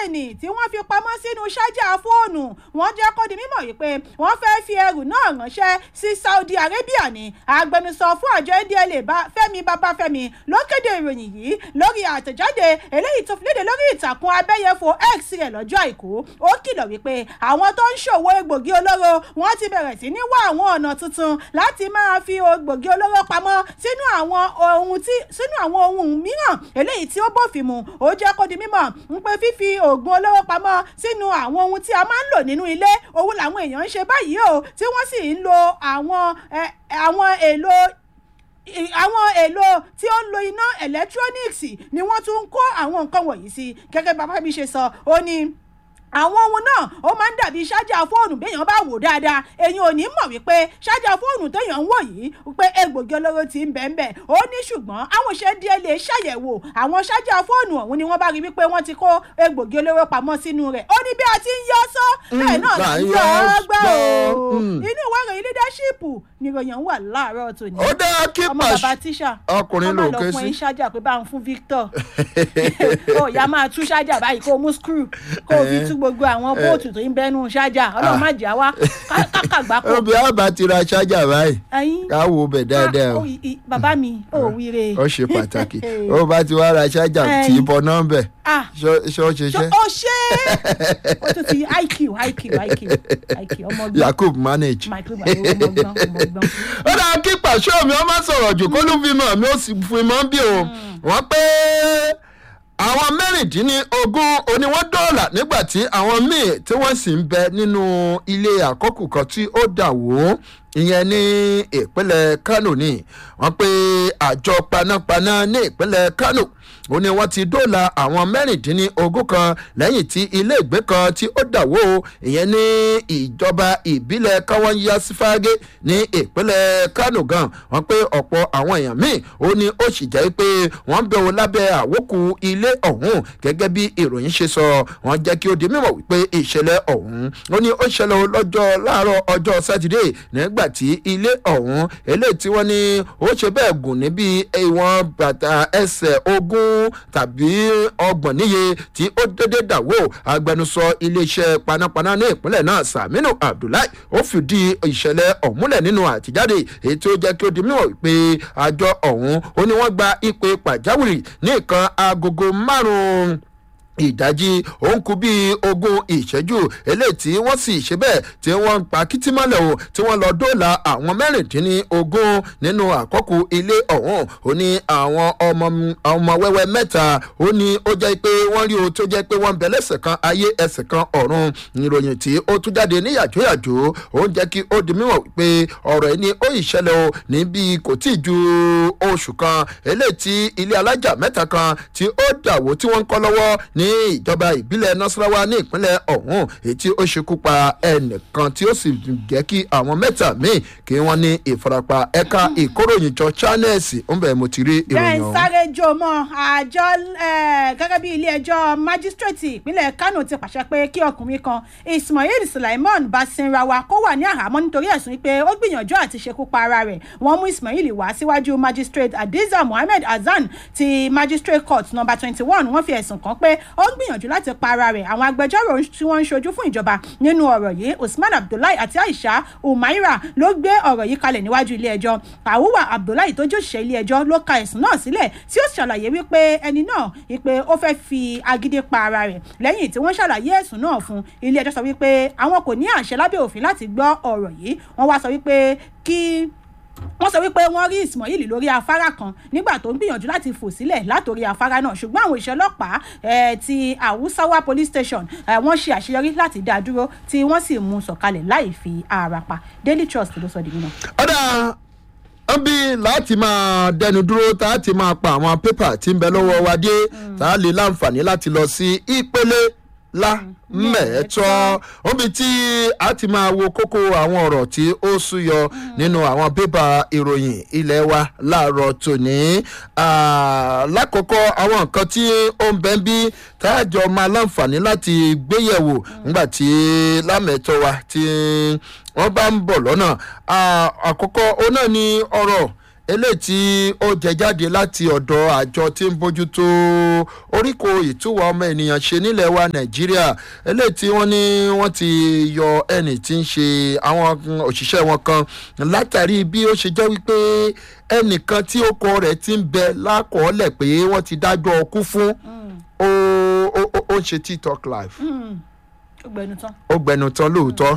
kọ́kéènì tí wọ́n fi pamọ́ sínú ṣájà fóònù wọ́n jẹ́ kó di mímọ̀ wípé wọ́n fẹ́ fi ẹrù náà ránṣẹ́ sí Saudi Arabia ní agbẹnusọ fún àjọ NDLEA Fẹ́mi Babafẹ́mi ló kéde ìròyìn yìí lórí àtẹ̀jáde eléyìí tó fi léde lórí ìtàkùn abẹ́yẹfò X rẹ̀ lọ́jọ́ àìkú ó kìlọ̀ wípé àwọn tó ń ṣòwò egbògi olóró wọ́n ti bẹ̀rẹ̀ sí ní wá àwọn ọ̀nà tuntun láti máa fi egbògi olóró pamọ́ sínú àwọn ohun mìíràn eléyìí tí ó bófin mu ó jẹ́ kó di mímọ̀ ń pé fífi oògùn olóró pamọ́ sínú àwọn ohun tí a máa ń lò nínú ilé òun làwọn èèyàn ń ṣe báyìí o tí wọ́n sì ń lo àwọn èlò tí ó ń lo iná electronics ni wọ́n tún ń kó àwọn nǹkan wọ̀nyí sí gẹ́gẹ́ bàbá mi ṣe sọ ó ní àwọn ohun náà ó máa ń dàbí ṣájà fóònù béèyàn bá wò dáadáa èèyàn ò ní mọ̀ wípé ṣájà fóònù téèyàn ń wò yìí pé egbògi olóró ti ń bẹ́ẹ̀ ó ní ṣùgbọ́n àwọn òṣìṣẹ́ DLA ṣàyẹ̀wò àwọn ṣájà fóònù ọ̀hún ni wọ́n bá rí wípé wọ́n ti kó egbògi olóró pamọ́ sínú rẹ̀ ó ní bí a ti ń yọ sọ́ bẹ́ẹ̀ náà ti yọ ọgbà o inú ìwé ìròyìn leadership ni ìròyìn wà láàárọ̀ tòní ó dá kí ọmọ bàbá tíṣà ọkùnrin ló ké sí ṣájà pé bá ń fún Victor ó yá máa tú ṣájà báyìí kó mú screw kó fi tú gbogbo àwọn bóòtù tó ń bẹnu ṣájà Ọlọ́run má jà wá kákàgbá kó. obì àbá ti ra ṣájà báyìí ká wo bẹ̀ dáadáa o. bàbá mi ò wíire. ó ṣe pàtàkì ó bá ti wá ra ṣájà tí ì bọ nọ́mbẹ̀ ṣé ó ṣe ṣe. ó ṣe ó tún ti IQ ọmọgbọ́n. Yakub manage. ọmọgbọ́n. ó dáa kí pàṣẹ mi ó má sọ̀rọ̀ jù kó ló fi mọ̀ mi ó sì fi mọ́ bí o wọ́n pé àwọn mẹ́rìndínlógún oní wọ́n dọ́ọ̀là nígbà tí àwọn míì tí wọ́n sì ń bẹ nínú ilé àkọ́kù kan tí ó dà wó ìyẹn ní ìpínlẹ̀ Kánò ni wọ́n pé àjọ panápaná ní ìpínlẹ̀ Kánò ó ní wọ́n ti dóòlà àwọn mẹ́rìndínlógún kan lẹ́yìn tí ilé ìgbé kan tí ó dà wó ìyẹn ní ìjọba ìbílẹ̀ Káwọ́nyásífágé ní ìpínlẹ̀ Kánò gan wọ́n pé ọ̀pọ̀ àwọn èèyàn míì ó ní ó sì jẹ́ pé wọ́n bẹ̀ wọ́n lábẹ́ àwókù ilé ọ̀hún gẹ́gẹ́ bí ìròyìn ṣe sọ wọ́n jẹ́ kí ó di mímọ̀ wípé ìṣẹ̀lẹ̀ ọ̀hún ó ní ó ṣẹlẹ̀ lọ́jọ́ láàárọ̀ ọjọ́ sátidé nígbà tí ilé ọ̀hún eléyìí tí wọ́n ní ó ṣe bẹ́ẹ̀ gùn níbi ìwọ̀n bàtà ẹsẹ̀ 20 tàbí 30 níye tí ó dédé dàwó agbẹnusọ iléeṣẹ́ panápaná ní ìpínlẹ̀ náà Saminu Abdullahi ó fìdí ìṣẹ̀lẹ̀ ọ̀hún múlẹ̀ nínú àtijáde èyí tí ó jẹ́ kí ó di mímọ̀ wípé àjọ ọ̀hún ó ní wọ́n gba ìpè pàjáwìrì ní nǹkan agogo 5 ìdájí òun kù bíi 20 ìṣẹ́jú eléyìí tí wọ́n sì ṣe bẹ́ẹ̀ tí wọ́n ń pa kìtìmọ́lẹ̀ o tí wọ́n lọ dóòlà àwọn 16 nínú àkọ́kù ilé ọ̀hún ó ní àwọn ọmọ wẹ́wẹ́ 3 ó ní ó jẹ́ pé wọ́n rí o tó jẹ́ pé wọ́n ń bẹ lẹ́sẹ̀ kan ayé ẹsẹ̀ kan ọ̀run ìròyìn tí ó tún jáde ní yàjóyàjó ó ń jẹ́ kí ó di mímọ̀ wípé ọ̀rọ̀ ẹni ó ìṣẹ̀lẹ̀ o níbi kò tí ì ju oṣù kan eléyìí tí ilé alájà 3 kan tí ó dàwó tí wọ́n ń kọ́ lọ́wọ́ ní ìjọba ìbílẹ̀ Nasarawa ní ìpínlẹ̀ ọ̀hún èyí tí ó ṣekú pa ẹnìkan tí ó sì jẹ́ kí àwọn 3 míì kí wọ́n ní ìfarapa ẹ̀ka ìkóròyìnjọ Channels ń bẹ̀ mo ti rí ìròyìn ọ̀hún. sáré jọmọ àjọ gẹ́gẹ́ bí ilé ẹjọ́ májísírèètì ìpínlẹ̀ Kánò ti pàṣẹ pé kí ọkùnrin kan Ismail Sulaiman Basinrawa kó wà ní àhámọ́ nítorí ẹ̀sùn pé ó gbìyànjú àti ṣekú pa ara rẹ̀ wọ́n mú Ismail wá síwájú magistrate Hadiza Mohammed Hasan ti magistrate court number 21 wọ́n fi ẹ̀sùn kàn pé ó gbìyànjú láti pa ara rẹ̀ àwọn agbẹjọ́rò tí wọ́n ń ṣojú fún ìjọba nínú ọ̀rọ̀ yìí Usman Abdullahi àti Aisha Umaira ló gbé ọ̀rọ̀ yìí kalẹ̀ níwájú ilé ẹjọ́ Awuwa Abdullahi tó jẹ́ òṣìṣẹ́ ilé ẹjọ́ ló ka ẹ̀sùn náà sílẹ̀ tí ó ṣàlàyé wípé ẹni náà wípé ó fẹ́ fi agídí pa ara rẹ̀ lẹ́yìn tí wọ́n ṣàlàyé ẹ̀sùn náà fún ilé ẹjọ́ sọ wípé àwọn kò ní àṣẹ lábẹ́ òfin láti gbọ́ ọ̀rọ̀ yìí wọ́n wá sọ wípé wọ́n rí Ismail lórí afárá kan nígbà tó ń gbìyànjú láti fò sílẹ̀ látòrí afárá náà ṣùgbọ́n àwọn òṣìṣẹ́ ọlọ́pàá ti Hausawa police station wọ́n ṣe àṣeyọrí láti dá dúró tí wọ́n sì mú sọ̀kalẹ̀ láì fi ara pa Daily Trust ló sọ di nínú. ọ̀dà ń bí láti máa dẹnu dúró tá a ti máa pa àwọn pépà tí ń bẹ lọ́wọ́ wa dé tá a lè láǹfààní láti lọ sí ìpele mẹ́ẹ̀tọ́ níbi tí a ti máa wo kókó àwọn ọ̀rọ̀ tí ó súyọ nínú àwọn bébà ìròyìn ilé wa láàárọ̀ tòní. lákọ̀ọ́kọ́ àwọn nǹkan tí ó ń bẹ ń bí táàjọ máa láǹfààní láti gbéyẹ̀wò nígbà tí lámẹ̀tọ́ wa tí wọ́n bá ń bọ̀ lọ́nà. àkọ́kọ́ ó náà ní ọ̀rọ̀ eléyìí tí ó jẹ jáde láti ọ̀dọ̀ àjọ tí ń bójútó oríkò ìtúwà ọmọ ènìyàn ṣe nílẹ̀ wa nàìjíríà eléyìí tí wọ́n ní wọ́n ti yọ ẹni tí ń ṣe àwọn òṣìṣẹ́ wọn kan látàrí bí ó ṣe jẹ́ wípé ẹnìkan tí ó kọ rẹ̀ ti ń bẹ lákọọ́lẹ̀ pé wọ́n ti dájọ́ ọkú fún ó ń ṣe tiktok live. ó gbẹnu tán lóòótọ́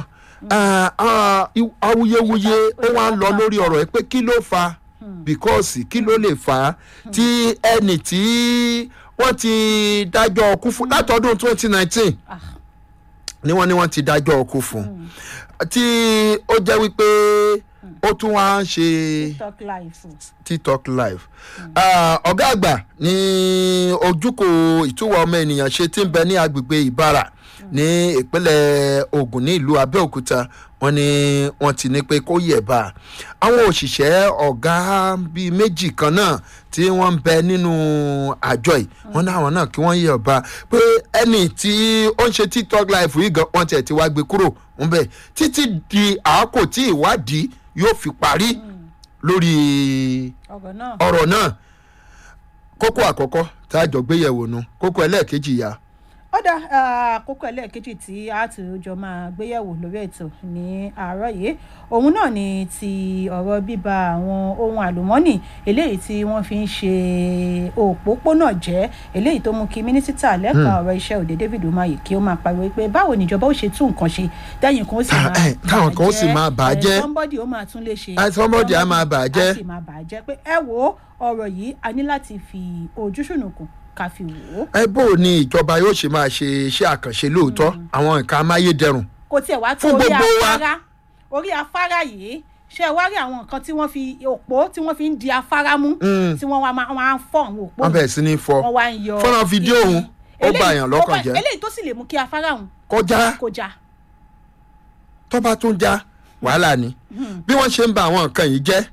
awuyewuye ó wá ń lọ lórí ọ̀rọ̀ ẹ pé kí ló fa because kí ló lè fà á tí ẹni tí wọ́n ti dájọ́ ọkú fún látọdún 2019 ni wọ́n ti dájọ́ ọkú fún tí ó jẹ́ wípé ó tún wá ń ṣe tiktok live ọ̀gá àgbà ní ojúkò ìtúwọ̀ ọmọ ènìyàn ṣe tí ń bẹ ní agbègbè ìbára ní ìpínlẹ̀ Ògùn ní ìlú Abẹ́òkúta wọ́n ní wọ́n ti ní pé kó yẹ̀ bá àwọn òṣìṣẹ́ ọ̀gá bíi méjì kan náà tí wọ́n ń bẹ nínú àjọ yìí wọ́n náwọn náà kí wọ́n yẹ̀ bá pé ẹni tí ó ń ṣe tiktok live yìí gan wọ́n tiẹ̀ ti wá gbé kúrò ńbẹ̀ títí di àákò tí ìwádìí yóò fi parí lórí ọ̀rọ̀ náà kókó àkọ́kọ́ tá a jọ gbéyẹ̀wò nu kókó ẹlẹ́ẹ̀kejì yá. ó dá kókó ẹlẹ́ẹ̀kejì tí a ti jọ máa gbéyẹ̀wò lórí ètò ní àárọ̀ yìí òun náà ni ti ọ̀rọ̀ bíba àwọn ohun àlùmọ́ọ́nì eléyìí tí wọ́n fi ń ṣe òpópónà jẹ́ eléyìí tó mú kí mínísítà lẹ́ka ọ̀rọ̀ iṣẹ́ òde David Umahi kí ó máa pariwo pé báwo níjọba ó ṣe tún nǹkan ṣe tẹ́yìn kan ó sì máa bàjẹ́ somebody ó máa tún lè ṣe somebody á máa bàjẹ́ á sì máa bàjẹ́ pé ẹ wo ọ̀rọ̀ yìí a ní láti fi ojú ṣùnùkùn ká fi wò ó. ẹ bó o ní ìjọba yóò ṣe máa ṣe iṣẹ́ àkànṣe lóòótọ́ àwọn nǹkan amáyédẹrùn. kò tiẹ̀ wá tó orí afárá yìí ṣé ẹ wá rí àwọn nǹkan tí wọ́n fi òpó tí wọ́n fi ń di afárá mú tí wọ́n wá ń fọ́ àwọn òpó wọ́n bẹ̀rẹ̀ sí ní fọ́ wọ́n wá ń yọ fọ́nrán fídíò òun ó bá èèyàn lọ́kàn jẹ́ eléyìí tó sì lè mú kí afárá òun kó já tó bá tún já wàhálà ni bí wọ́n ṣe ń ba àwọn nǹkan yìí jẹ́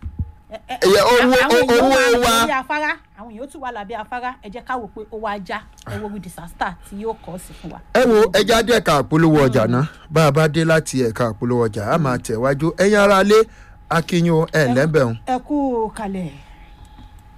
owó wa àwọn èèyàn tún wà lábẹ́ afárá ẹ jẹ́ ká wò pé ó wá já ẹ wo disaster tí yóò kọ́ sí fún wa. ẹ wo ẹja dé ẹ̀ka àpolówó ọjà náà bá a bá dé láti ẹ̀ka àpolówó ọjà a máa tẹ̀wájú ẹ̀yin ará lé akínyó ẹ̀ lẹ́bẹ̀ẹ́. ẹ kú kalẹ̀.